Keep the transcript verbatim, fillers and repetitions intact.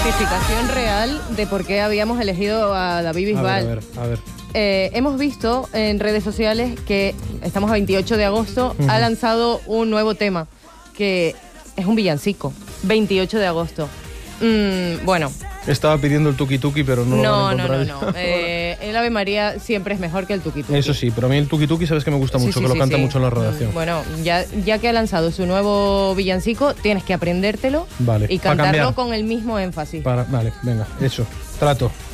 justificación real de por qué habíamos elegido a David Bisbal. A ver, a ver, a ver. Eh, hemos visto en redes sociales que estamos a veintiocho de agosto, uh-huh. ha lanzado un nuevo tema, que es un villancico, veintiocho de agosto. Mm, bueno. Estaba pidiendo el tuki tuki, pero no, no lo van a No, no, encontrar. no. Eh, el Ave María siempre es mejor que el tuki tuki. Eso sí, pero a mí el tuki tuki sabes que me gusta mucho, sí, sí, que lo sí, canta sí. mucho en la redacción. Bueno, ya, ya que ha lanzado su nuevo villancico, tienes que aprendértelo vale, y cantarlo con el mismo énfasis. Para, vale, venga, hecho. Trato.